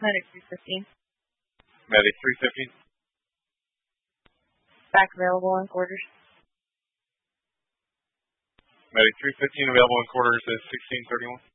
Medic 315. Medic 315. Back available in quarters. Medic 315 available in quarters at 1631.